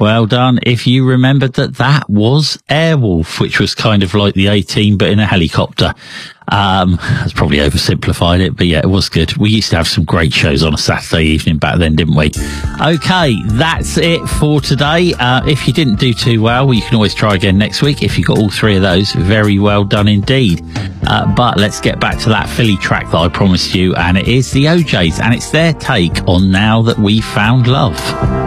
Well done. If you remembered that was Airwolf, which was kind of like the A-Team, but in a helicopter. That's probably oversimplified it, but yeah, it was good. We used to have some great shows on a Saturday evening back then, didn't we? Okay, that's it for today. If you didn't do too well, you can always try again next week. If you got all three of those, very well done indeed. But let's get back to that Philly track that I promised you, and it is the OJs, and it's their take on Now That We Found Love.